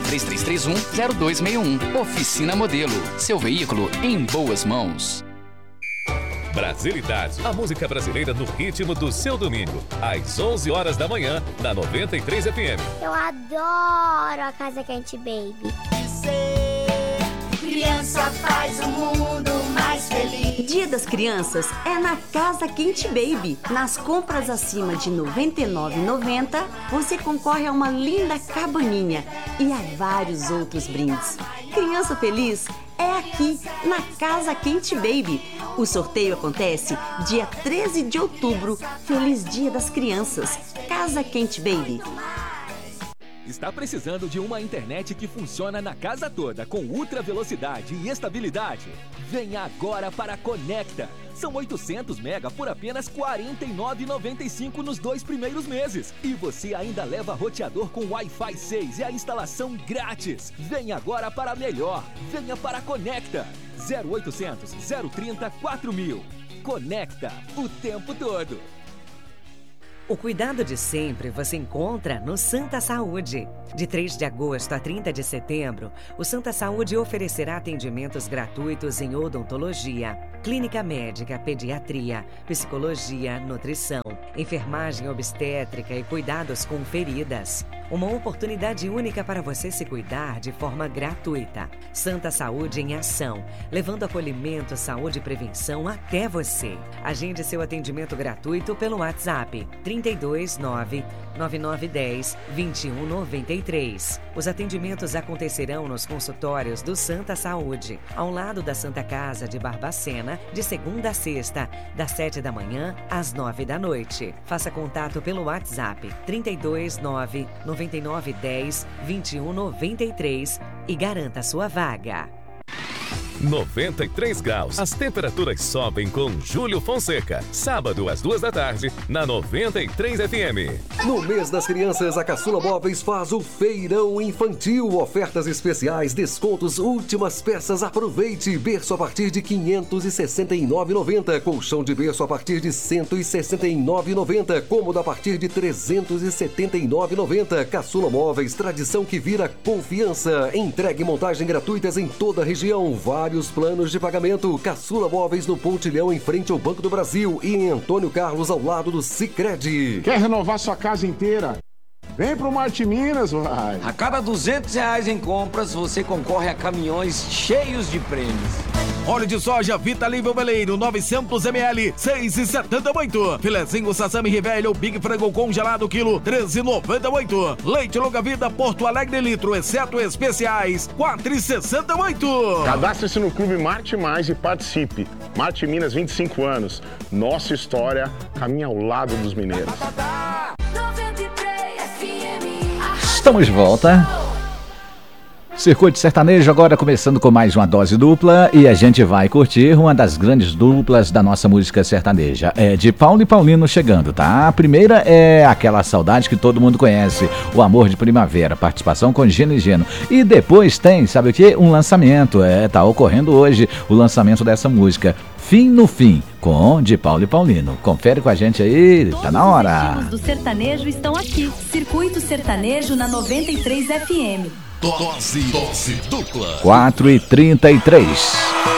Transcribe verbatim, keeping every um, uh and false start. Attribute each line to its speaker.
Speaker 1: três três três um, zero dois seis um. Oficina Modelo. Seu veículo em boas mãos.
Speaker 2: Brasilidade, a música brasileira no ritmo do seu domingo, às onze horas da manhã, na noventa e três F M.
Speaker 3: Eu adoro a Casa Quente Baby.
Speaker 4: Criança faz o mundo mais feliz.
Speaker 5: Dia das Crianças é na Casa Quente Baby. Nas compras acima de noventa e nove reais e noventa centavos, você concorre a uma linda cabaninha e a vários outros brindes. Criança feliz é aqui, na Casa Quente Baby. O sorteio acontece dia treze de outubro. Feliz Dia das Crianças. Casa Quente Baby.
Speaker 6: Está precisando de uma internet que funciona na casa toda, com ultra velocidade e estabilidade? Venha agora para a Conecta. São oitocentos mega por apenas quarenta e nove reais e noventa e cinco centavos nos dois primeiros meses. E você ainda leva roteador com Wi-Fi seis e a instalação grátis. Venha agora para a melhor. Venha para a Conecta. zero oitocentos, zero trinta, quatro mil. Conecta o tempo todo.
Speaker 7: O cuidado de sempre você encontra no Santa Saúde. De três de agosto a trinta de setembro, o Santa Saúde oferecerá atendimentos gratuitos em odontologia, clínica médica, pediatria, psicologia, nutrição, enfermagem obstétrica e cuidados com feridas. Uma oportunidade única para você se cuidar de forma gratuita. Santa Saúde em ação, levando acolhimento, saúde e prevenção até você. Agende seu atendimento gratuito pelo WhatsApp trinta e dois, nove nove nove um zero, dois um nove três. Os atendimentos acontecerão nos consultórios do Santa Saúde, ao lado da Santa Casa de Barbacena, de segunda a sexta, das sete da manhã às nove da noite. Faça contato pelo WhatsApp trinta e dois, nove nove nove um zero, dois um nove três e garanta sua vaga.
Speaker 2: noventa e três graus. As temperaturas sobem com Júlio Fonseca. Sábado às duas da tarde, na noventa e três F M.
Speaker 8: No mês das crianças, a Caçula Móveis faz o feirão infantil. Ofertas especiais, descontos, últimas peças. Aproveite. Berço a partir de quinhentos e sessenta e nove reais e noventa centavos. Colchão de berço a partir de cento e sessenta e nove reais e noventa centavos. Cômodo a partir de trezentos e setenta e nove reais e noventa centavos. Caçula Móveis, tradição que vira confiança. Entregue e montagem gratuitas em toda a região. Vários planos de pagamento. Caçula Móveis no Pontilhão, em frente ao Banco do Brasil, e em Antônio Carlos, ao lado do Sicredi.
Speaker 9: Quer renovar sua casa inteira? Vem pro Marte Minas, vai.
Speaker 10: A cada duzentos reais em compras, você concorre a caminhões cheios de prêmios.
Speaker 11: Óleo de soja Vita Livre Veleiro, novecentos mililitros, seis reais e setenta e oito centavos. Filezinho Sassami Rivelho, Big Frango congelado, quilo, treze reais e noventa e oito centavos. Leite Longa Vida, Porto Alegre litro, exceto especiais, quatro reais e sessenta e oito centavos.
Speaker 9: Cadastre-se no Clube Marte Mais e participe. Marte Minas, vinte e cinco anos. Nossa história caminha ao lado dos mineiros.
Speaker 12: Estamos de volta. Circuito Sertanejo agora começando com mais uma dose dupla e a gente vai curtir uma das grandes duplas da nossa música sertaneja. É de Paulo e Paulino chegando, tá? A primeira é Aquela Saudade que todo mundo conhece, O Amor de Primavera, participação com Gino e Gino. E depois tem, sabe o que? Um lançamento, é, tá ocorrendo hoje o lançamento dessa música, Fim no Fim, com de Paulo e Paulino. Confere com a gente aí, tá na hora.
Speaker 13: Todos os estilos do sertanejo estão aqui. Circuito Sertanejo na noventa e três F M.
Speaker 2: Dose, dose dupla.
Speaker 12: quatro e trinta e três.